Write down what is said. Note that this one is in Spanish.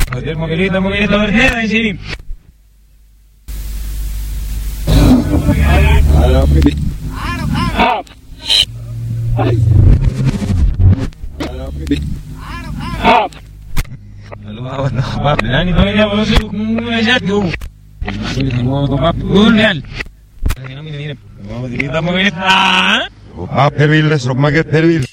Joder, moquerito, ¿verdad? Sí. Perville, Rock Market Perville.